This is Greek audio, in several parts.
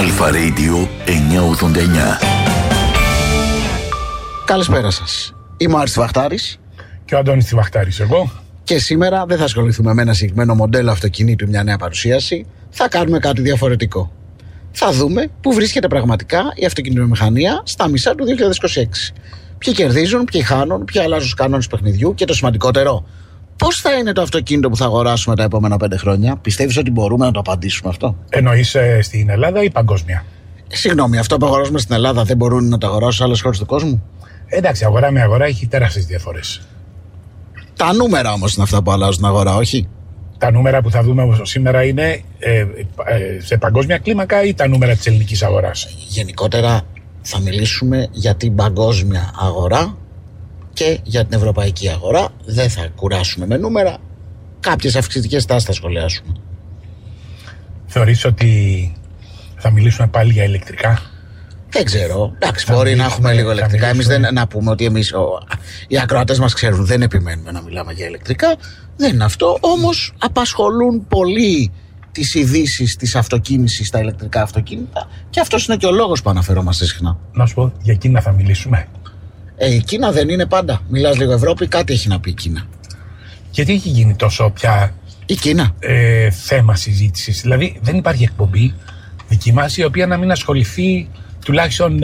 Αλφα Radio 989. Καλησπέρα σας. Είμαι ο Άρης Βαχτάρης. Και ο Αντώνης Βαχτάρης εγώ. Και σήμερα δεν θα ασχοληθούμε με ένα συγκεκριμένο μοντέλο αυτοκινήτου, μια νέα παρουσίαση. Θα κάνουμε κάτι διαφορετικό. Θα δούμε πού βρίσκεται πραγματικά η αυτοκινητομηχανία στα μισά του 2026. Ποιοι κερδίζουν, ποιοι χάνουν, ποιοι αλλάζουν τους κανόνες παιχνιδιού και το σημαντικότερο, πώς θα είναι το αυτοκίνητο που θα αγοράσουμε τα επόμενα 5 χρόνια. Πιστεύεις ότι μπορούμε να το απαντήσουμε αυτό? Εννοείς στην Ελλάδα ή παγκόσμια? Συγγνώμη, αυτό που αγοράζουμε στην Ελλάδα δεν μπορούν να το αγοράσουν σε άλλες χώρες του κόσμου? Εντάξει, αγορά με αγορά έχει τεράστιες διαφορές. Τα νούμερα όμως είναι αυτά που αλλάζουν την αγορά, όχι? Τα νούμερα που θα δούμε σήμερα είναι σε παγκόσμια κλίμακα ή τα νούμερα της ελληνικής αγοράς? Γενικότερα θα μιλήσουμε για την παγκόσμια αγορά και για την ευρωπαϊκή αγορά. Δεν θα κουράσουμε με νούμερα. Κάποιες αυξητικές τάσεις θα σχολιάσουμε. Θεωρείς ότι θα μιλήσουμε πάλι για ηλεκτρικά? Δεν ξέρω. Εντάξει, μπορεί να έχουμε λίγο ηλεκτρικά. Εμείς δεν να πούμε ότι οι ακροατές μας ξέρουν, δεν επιμένουμε να μιλάμε για ηλεκτρικά. Δεν είναι αυτό. Όμως απασχολούν πολύ τις ειδήσεις της αυτοκίνησης στα ηλεκτρικά αυτοκίνητα. Και αυτός είναι και ο λόγος που αναφερόμαστε συχνά. Να σου πω, για Κίνα θα μιλήσουμε? Η Κίνα δεν είναι πάντα. Μιλάς λίγο Ευρώπη, κάτι έχει να πει η Κίνα. Γιατί έχει γίνει τόσο πια η Κίνα θέμα συζήτησης? Δηλαδή δεν υπάρχει εκπομπή δική μας η οποία να μην ασχοληθεί τουλάχιστον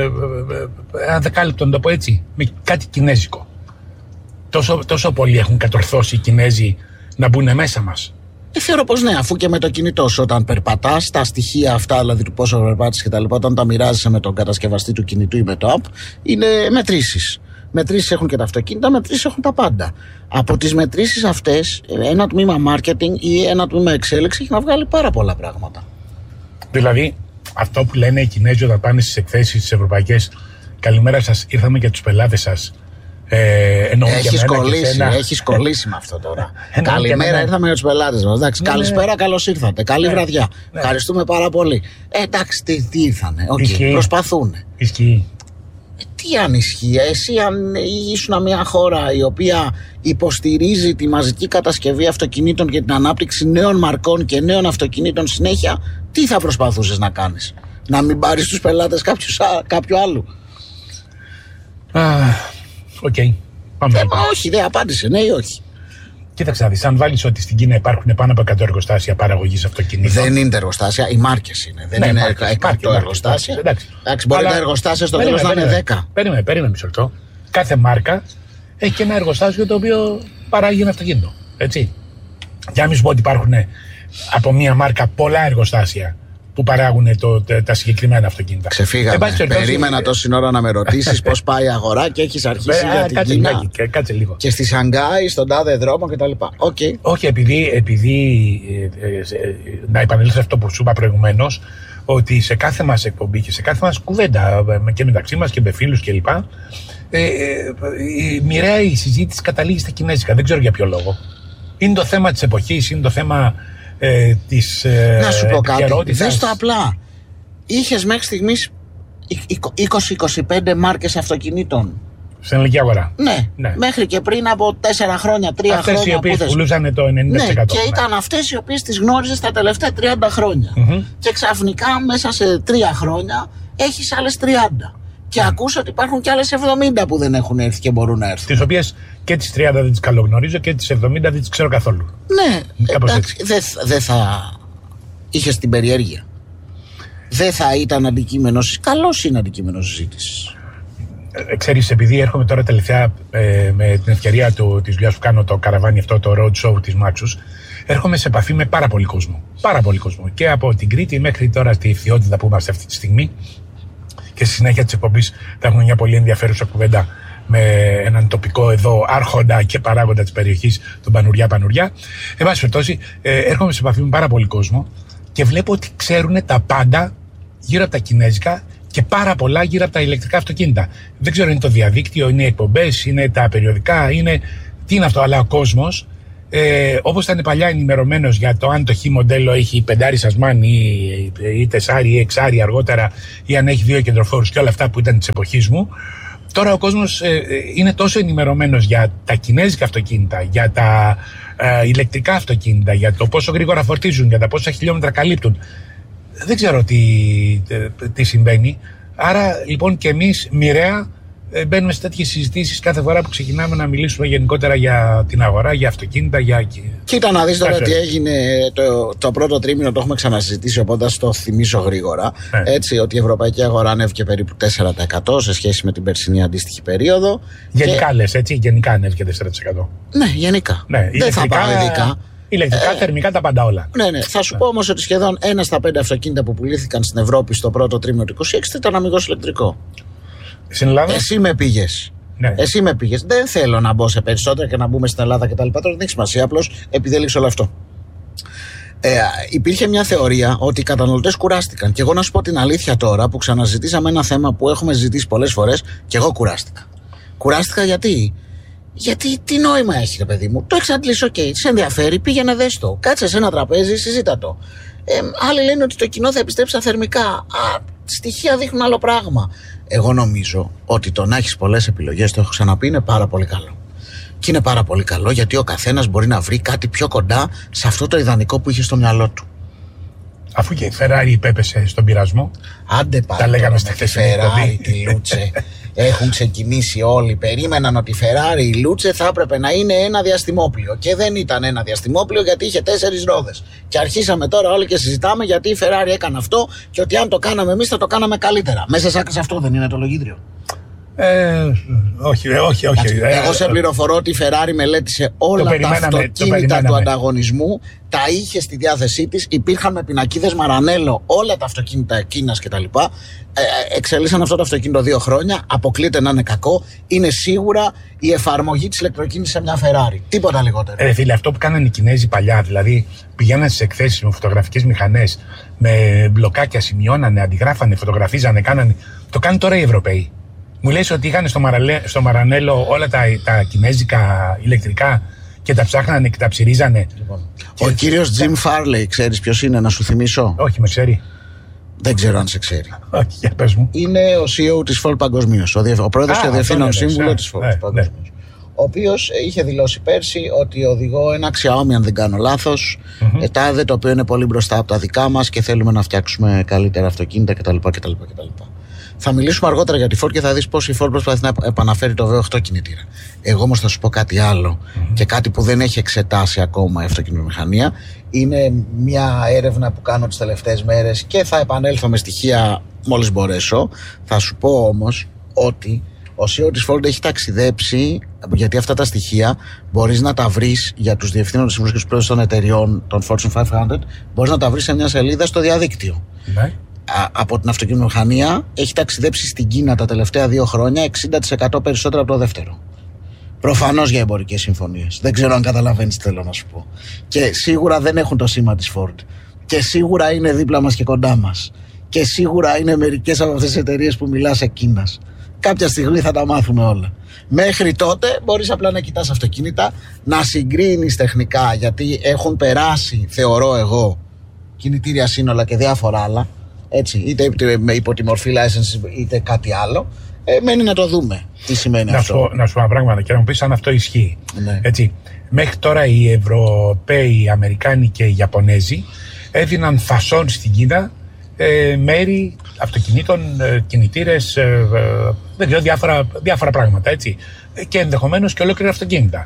ένα δεκάλεπτο, να το πω έτσι, με κάτι κινέζικο. Τόσο πολύ έχουν κατορθώσει οι Κινέζοι να μπουν μέσα μας. Θεωρώ πως ναι, αφού και με το κινητό σου όταν περπατάς, τα στοιχεία αυτά, δηλαδή του πόσο περπάτησες και τα λοιπά, όταν τα μοιράζεσαι με τον κατασκευαστή του κινητού ή με το app, είναι μετρήσεις. Μετρήσεις έχουν και τα αυτοκίνητα, μετρήσεις έχουν τα πάντα. Από τις μετρήσεις αυτές, ένα τμήμα marketing ή ένα τμήμα εξέλιξη έχει να βγάλει πάρα πολλά πράγματα. Δηλαδή, αυτό που λένε οι Κινέζοι όταν πάνε στις εκθέσεις τις ευρωπαϊκές, καλημέρα σας, ήρθαμε για τους πελάτες σας. Έχεις κολλήσει με αυτό τώρα. Καλημέρα, ήρθαμε για τους πελάτες μας. Εντάξει, καλησπέρα, καλώς ήρθατε. Καλή βραδιά. Ευχαριστούμε πάρα πολύ. Εντάξει, τι ήρθανε. Προσπαθούνε. Ισχύει. Τι αν ισχύει? Εσύ, αν ήσουν μια χώρα η οποία υποστηρίζει τη μαζική κατασκευή αυτοκινήτων και την ανάπτυξη νέων μαρκών και νέων αυτοκινήτων συνέχεια, τι θα προσπαθούσες να κάνεις? Να μην πάρεις τους πελάτες κάποιου άλλου? Οκ. Πάμε. Όχι, δεν απάντησε, ναι ή όχι. Κοίταξε να δεις, αν βάλεις ότι στην Κίνα υπάρχουν πάνω από 100 εργοστάσια παραγωγής αυτοκινήτων. Δεν είναι τα εργοστάσια, οι μάρκες είναι. Δεν είναι 100 εργοστάσια. Εντάξει, μπορεί τα εργοστάσια στο τέλος να είναι 10. Περίμενε μισό λεπτό. Κάθε μάρκα έχει και ένα εργοστάσιο το οποίο παράγει ένα αυτοκίνητο. Έτσι. Για να μην σου πω ότι υπάρχουν από μία μάρκα πολλά εργοστάσια που παράγουν τα συγκεκριμένα αυτοκίνητα. Ξεφύγαμε. Περίμενα τόση ώρα να με ρωτήσεις πώς πάει η αγορά και έχεις αρχίσει για την Κίνα. Κάτσε λίγο. Και στη Σανγκάη, στον τάδε δρόμο κτλ. Όχι, επειδή να επανέλθω σε αυτό που σου είπα προηγουμένως, ότι σε κάθε μας εκπομπή και σε κάθε μας κουβέντα και μεταξύ μας και με φίλους κλπ. Μοιραία η συζήτηση καταλήγει στα κινέζικα. Δεν ξέρω για ποιο λόγο. Είναι το θέμα της εποχής, είναι το θέμα της να σου πω κάτι, δες το απλά. Είχες μέχρι στιγμής 20-25 μάρκες αυτοκινήτων στην ελληνική αγορά. Ναι, μέχρι και πριν από 4 χρόνια, 3 χρόνια. Αυτές οι οποίες πουλούσαν το 90%. Ναι, και ήταν αυτές οι οποίες τις γνώριζες τα τελευταία 30 χρόνια. Και ξαφνικά μέσα σε 3 χρόνια έχεις άλλες 30. Και ακούς ότι υπάρχουν και άλλες 70 που δεν έχουν έρθει και μπορούν να έρθουν. Τις οποίες και τις 30 δεν τις καλογνωρίζω και τις 70 δεν τις ξέρω καθόλου. Ναι, δεν θα είχες την περιέργεια. Δεν θα ήταν αντικείμενο. Καλώς είναι αντικείμενο συζήτησης. Ξέρεις, επειδή έρχομαι τώρα τελευταία με την ευκαιρία της δουλειάς που κάνω, το καραβάνι αυτό, το road show της Maxus, έρχομαι σε επαφή με πάρα πολύ κόσμο. Πάρα πολύ κόσμο. Και από την Κρήτη μέχρι τώρα στη Φθιώτιδα που είμαστε αυτή τη στιγμή. Και στη συνέχεια της εκπομπής θα έχουμε μια πολύ ενδιαφέρουσα κουβέντα με έναν τοπικό εδώ άρχοντα και παράγοντα της περιοχής, τον Πανουριά. Εν πάση περιπτώσει, έρχομαι σε επαφή με πάρα πολύ κόσμο και βλέπω ότι ξέρουν τα πάντα γύρω από τα κινέζικα και πάρα πολλά γύρω από τα ηλεκτρικά αυτοκίνητα. Δεν ξέρω, είναι το διαδίκτυο, είναι οι εκπομπές, είναι τα περιοδικά, τι είναι αυτό, αλλά ο κόσμος, όπως ήταν παλιά ενημερωμένος για το αν το χ μοντέλο έχει 5 σασμάν ή 4 ή 6 αργότερα, ή αν έχει 2 κεντροφόρους και όλα αυτά που ήταν της εποχής μου. Τώρα ο κόσμος είναι τόσο ενημερωμένος για τα κινέζικα αυτοκίνητα, για τα ηλεκτρικά αυτοκίνητα, για το πόσο γρήγορα φορτίζουν, για τα πόσα χιλιόμετρα καλύπτουν. Δεν ξέρω τι συμβαίνει. Άρα λοιπόν και εμείς μοιραία μπαίνουμε σε τέτοιες συζητήσεις κάθε φορά που ξεκινάμε να μιλήσουμε γενικότερα για την αγορά, για αυτοκίνητα, για. Κοίτα να δεις τώρα τι έγινε το πρώτο τρίμηνο, το έχουμε ξανασυζητήσει, οπότε το θυμίσω γρήγορα. Ναι. Έτσι, ότι η ευρωπαϊκή αγορά ανέβηκε περίπου 4% σε σχέση με την περσινή αντίστοιχη περίοδο. Γενικά λες, έτσι, γενικά ανέβηκε 4%. Ναι, γενικά. Ναι, δεν θα πάω ειδικά. Ηλεκτρικά, θερμικά, τα πάντα όλα. Ναι. Θα σου πω όμως ότι σχεδόν 1 στα 5 αυτοκίνητα που πουλήθηκαν στην Ευρώπη στο πρώτο τρίμηνο του 2026 ήταν αμιγώς ηλεκτρικό. Στην Ελλάδα. Εσύ με πήγες. Ναι. Εσύ με πήγες. Δεν θέλω να μπω σε περισσότερα και να μπούμε στην Ελλάδα κτλ. Τώρα δεν έχει σημασία, απλώς επειδή έλειξε όλο αυτό. Υπήρχε μια θεωρία ότι οι καταναλωτές κουράστηκαν. Και εγώ να σου πω την αλήθεια τώρα που ξαναζητήσαμε ένα θέμα που έχουμε ζητήσει πολλές φορές, και εγώ κουράστηκα. Κουράστηκα γιατί τι νόημα έχει, ρε παιδί μου. Το έχεις αντλήσει, οκ, σε ενδιαφέρει, πήγαινε δες το. Κάτσε σε ένα τραπέζι, συζήτα το. Άλλοι λένε ότι το κοινό θα επιστρέψει στα θερμικά. Στοιχεία δείχνουν άλλο πράγμα. Εγώ νομίζω ότι το να έχεις πολλές επιλογές, το έχω ξαναπεί, είναι πάρα πολύ καλό. Και είναι πάρα πολύ καλό γιατί ο καθένας μπορεί να βρει κάτι πιο κοντά σε αυτό το ιδανικό που είχε στο μυαλό του. Αφού και η Ferrari υπέπεσε στον πειρασμό. Άντε πάλι. Τα λέγαμε στη Ferrari, τη Λούτσε. Έχουν ξεκινήσει όλοι. Περίμεναν ότι η Ferrari, η Λούτσε θα έπρεπε να είναι ένα διαστημόπλιο. Και δεν ήταν ένα διαστημόπλιο γιατί είχε 4 ρόδες. Και αρχίσαμε τώρα όλοι και συζητάμε γιατί η Ferrari έκανε αυτό και ότι αν το κάναμε εμείς θα το κάναμε καλύτερα. Μέσα σε άκρη αυτό δεν είναι το λογίδριο. Όχι. Εγώ σε πληροφορώ ότι η Ferrari μελέτησε όλα τα αυτοκίνητα του ανταγωνισμού, τα είχε στη διάθεσή της, υπήρχαν με πινακίδες Μαρανέλο όλα τα αυτοκίνητα Κίνας κτλ. Εξελίσσαν αυτό το αυτοκίνητο 2 χρόνια, αποκλείται να είναι κακό, είναι σίγουρα η εφαρμογή της ηλεκτροκίνησης σε μια Ferrari. Τίποτα λιγότερο. Φίλε, αυτό που κάνανε οι Κινέζοι παλιά, δηλαδή πηγαίνανε στις εκθέσεις με φωτογραφικές μηχανές, με μπλοκάκια, σημειώνανε, αντιγράφανε, φωτογραφίζανε, κάνανε. Το κάνουν τώρα οι Ευρωπαίοι. Μου λες ότι είχαν στο Μαρανέλο όλα τα κινέζικα ηλεκτρικά και τα ψάχνανε και τα ψυρίζανε. Λοιπόν. Ο κύριος Jim Farley, ξέρεις ποιος είναι, να σου θυμίσω? Όχι, με ξέρει. Δεν ξέρω αν σε ξέρει. Όχι, για πες μου. Είναι ο CEO της Ford παγκοσμίως, ο πρόεδρος και ο διευθύνων σύμβουλο της Ford παγκοσμίως. Ο οποίος είχε δηλώσει πέρσι ότι οδηγώ ένα Xiaomi, αν δεν κάνω λάθος, τάδε, το οποίο είναι πολύ μπροστά από τα δικά μας και θέλουμε να φτιάξουμε καλύτερα αυτοκίνητα κτλ. Θα μιλήσουμε αργότερα για τη Ford και θα δεις πώς η Ford προσπαθεί να επαναφέρει το V8 κινητήρα. Εγώ όμως θα σου πω κάτι άλλο και κάτι που δεν έχει εξετάσει ακόμα η αυτοκινητομηχανία. Είναι μια έρευνα που κάνω τις τελευταίες μέρες και θα επανέλθω με στοιχεία μόλις μπορέσω. Θα σου πω όμως ότι ο CEO της Ford έχει ταξιδέψει, γιατί αυτά τα στοιχεία μπορείς να τα βρεις για τους διευθύνοντες σύμβουλους και τους πρόεδρους των εταιριών των Fortune 500, μπορείς να τα βρεις σε μια σελίδα στο διαδίκτυο. Από την αυτοκινητομηχανία έχει ταξιδέψει στην Κίνα τα τελευταία 2 χρόνια 60% περισσότερο από το δεύτερο. Προφανώς για εμπορικές συμφωνίες. Δεν ξέρω αν καταλαβαίνεις τι θέλω να σου πω. Και σίγουρα δεν έχουν το σήμα της Ford. Και σίγουρα είναι δίπλα μας και κοντά μας. Και σίγουρα είναι μερικές από αυτές τις εταιρείες που μιλάς Κίνας. Κάποια στιγμή θα τα μάθουμε όλα. Μέχρι τότε μπορείς απλά να κοιτάς αυτοκίνητα, να συγκρίνεις τεχνικά, γιατί έχουν περάσει, θεωρώ εγώ, κινητήρια σύνολα και διάφορα άλλα. Έτσι, είτε υπό τη μορφή license είτε κάτι άλλο. Μένει να το δούμε τι σημαίνει αυτό. Να σου πω πράγματα και να μου πεις αν αυτό ισχύει. Ναι. Έτσι, μέχρι τώρα οι Ευρωπαίοι, οι Αμερικάνοι και οι Ιαπωνέζοι έδιναν φασόν στην Κίνα μέρη αυτοκινήτων, κινητήρες, δεν ξέρω, διάφορα πράγματα, έτσι. Και ενδεχομένως και ολόκληρα αυτοκίνητα.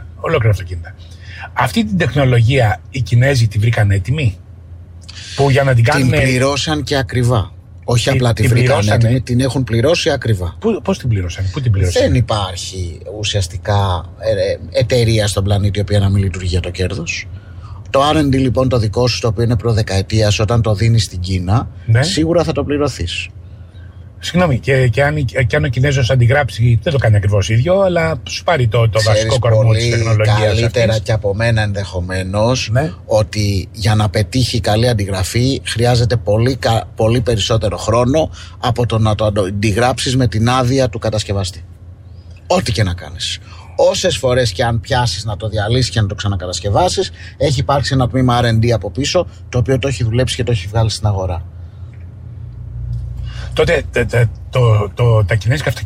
Αυτή την τεχνολογία οι Κινέζοι τη βρήκαν έτοιμη? Που για να την κάνουν. Την πληρώσαν και ακριβά. Όχι απλά τη βρήκαν έτοιμη, την έχουν πληρώσει ακριβά. Πώς την πληρώσαν, πού την πληρώσαν? Δεν υπάρχει ουσιαστικά εταιρεία στον πλανήτη η οποία να μην λειτουργεί για το κέρδος. Το R&D λοιπόν το δικό σου, το οποίο είναι προδεκαετίας, όταν το δίνεις στην Κίνα, ναι, σίγουρα θα το πληρωθείς. Συγγνώμη, και αν ο Κινέζος αντιγράψει, δεν το κάνει ακριβώς ίδιο, αλλά σου πάρει το βασικό κορμό της τεχνολογίας. Καλύτερα αυτής. Και από μένα ενδεχομένως, ναι, ότι για να πετύχει καλή αντιγραφή χρειάζεται πολύ περισσότερο χρόνο από το να το αντιγράψεις με την άδεια του κατασκευαστή. Ό,τι και να κάνεις. Όσες φορές και αν πιάσεις να το διαλύσεις και να το ξανακατασκευάσεις, έχει υπάρξει ένα τμήμα R&D από πίσω, το οποίο το έχει δουλέψει και το έχει βγάλει στην αγορά. Τότε τα κινέζικα